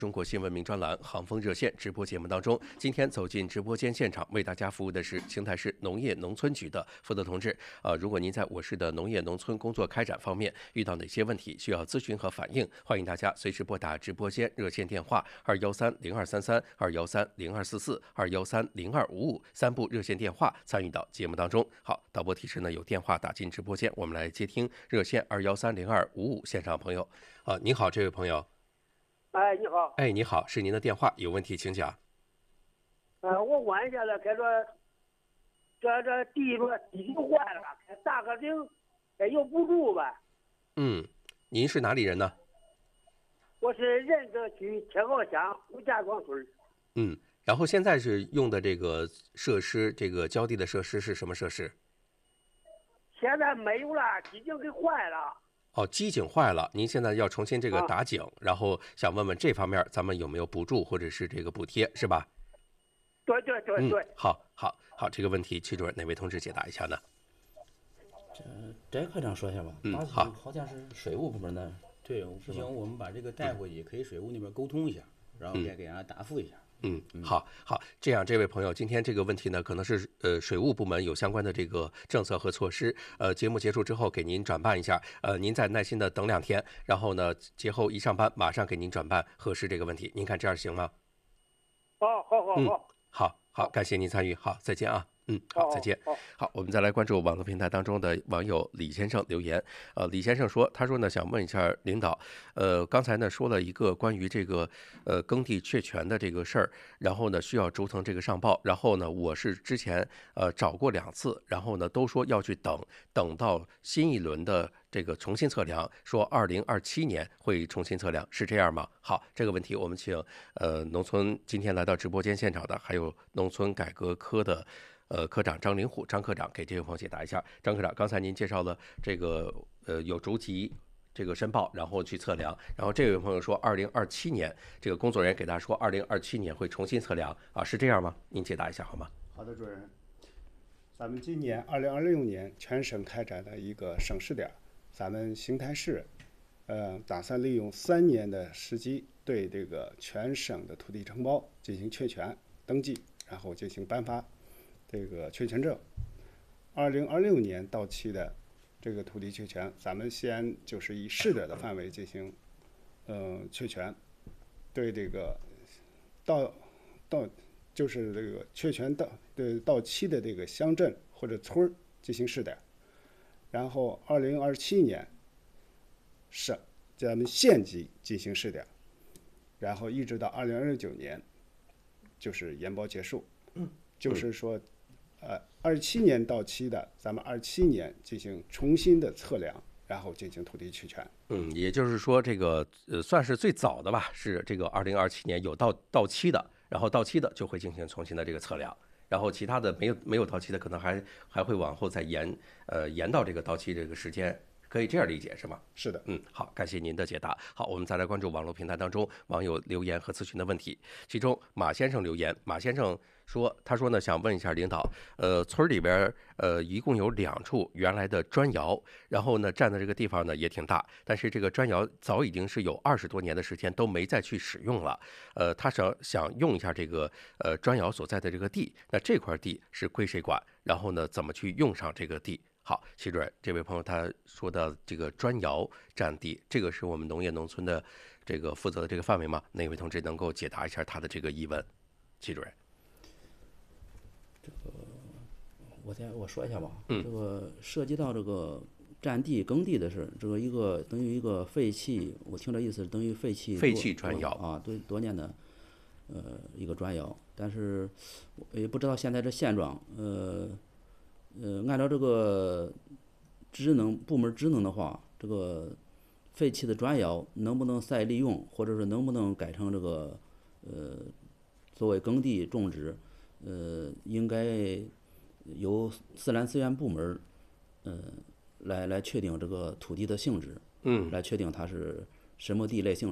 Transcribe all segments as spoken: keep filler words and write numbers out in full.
中国新闻名专栏航风热线直播节目当中，今天走进直播间现场为大家服务的是邢台市农业农村局的负责同志。呃，如果您在我市的农业农村工作开展方面遇到哪些问题需要咨询和反映，欢迎大家随时拨打直播间热线电话二幺三零二三三、二幺三零二四四、二幺三零二五五三部热线电话参与到节目当中。好，导播提示呢有电话打进直播间，我们来接听热线二幺三零二五五线上朋友。啊、呃，您好，这位朋友。 哎，你好。 哎，你好，是您的电话，有问题请讲。 呃，我问一下了，该说这这地说地就坏了，咋个整？该有补助吧？ 嗯，您是哪里人呢？ 我是任泽区铁高乡吴家庄村。 嗯，然后现在是用的这个设施，这个浇地的设施是什么设施？ 现在没有了，机井给坏了。 哦，机井坏了，您现在要重新这个打井，啊、然后想问问这方面咱们有没有补助或者是这个补贴，是吧？ 对对对对。 嗯，好，好，好，这个问题，区主任哪位同志解答一下呢？ 这翟科长说一下吧。 嗯，好， 好像是水务部门的。 对，不行，我们把这个带回去，可以水务那边沟通一下，然后再给人家答复一下。 嗯，好好，这样，这位朋友，今天这个问题呢，可能是呃水务部门有相关的这个政策和措施，呃，节目结束之后给您转办一下，呃，您再耐心的等两天，然后呢，节后一上班马上给您转办核实这个问题，您看这样行吗？ 好，好，好，好， 嗯，好好，感谢您参与，好，再见啊。嗯，好，再见。好，我们再来关注网络平台当中的网友李先生留言。呃，李先生说，他说呢，想问一下领导，呃，刚才呢说了一个关于这个呃耕地确权的这个事儿，然后呢需要逐层这个上报，然后呢我是之前呃找过两次，然后呢都说要去等，等到新一轮的这个重新测量，说二零二七年会重新测量，是这样吗？好，这个问题我们请呃农村今天来到直播间现场的，还有农村改革科的。呃，科长张林虎，张科长给这位朋友解答一下。张科长，刚才您介绍了这个呃有逐级这个申报，然后去测量，然后这位朋友说，二零二七年这个工作人员给他说，二零二七年会重新测量啊，是这样吗？您解答一下好吗？ 好的，主任。咱们今年二零二六年全省开展的一个省试点，咱们邢台市呃打算利用三年的时机，对这个全省的土地承包进行确权登记，然后进行颁发这个确权证。二零二六年到期的这个土地确权，咱们先就是以试点的范围进行，呃，确权，对这个到到就是这个确权到对到期的这个乡镇或者村儿进行试点，然后二零二七年省咱们县级进行试点，然后一直到二零二九年就是研包结束，就是说。呃，二七年到期的，咱们二七年进行重新的测量，然后进行土地确权。 嗯，也就是说，这个呃算是最早的吧，是这个二零二七年有到到期的，然后到期的就会进行重新的这个测量，然后其他的没有没有到期的，可能还还会往后再延，呃延到这个到期这个时间。可以这样理解是吗？ 是的， 嗯，好，感谢您的解答。好，我们再来关注网络平台当中网友留言和咨询的问题。其中马先生留言，马先生说，他说呢，想问一下领导，呃，村里边呃一共有两处原来的砖窑，然后呢占的这个地方呢也挺大，但是这个砖窑早已经是有二十多年的时间都没再去使用了。呃，他想想用一下这个呃砖窑所在的这个地，那这块地是归谁管？然后呢，怎么去用上这个地？好，齐主任，这位朋友他说到这个砖窑占地，这个是我们农业农村的这个负责的这个范围吗？哪位同志能够解答一下他的这个疑问？齐主任， 这个我再我说一下吧。 嗯， 这个涉及到这个占地耕地的事，这个一个等于一个废弃，我听这意思等于废弃废弃砖窑啊，对，多年的呃一个砖窑，但是也不知道现在这现状，呃。呃，按照这个职能部门职能的话，这个废弃的砖窑能不能再利用，或者是能不能改成这个呃作为耕地种植，呃，应该由自然资源部门呃来来确定这个土地的性质， 嗯， 来确定它是什么地类性质。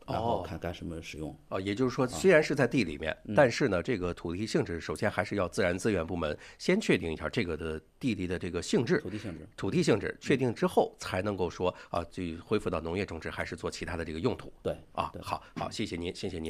然后看干什么使用。 哦，也就是说，虽然是在地里面，但是呢，这个土地性质首先还是要自然资源部门先确定一下这个的地里的这个性质， 土地性质， 土地性质确定之后，才能够说啊，就恢复到农业种植，还是做其他的这个用途。 对啊，好好，谢谢您，谢谢您。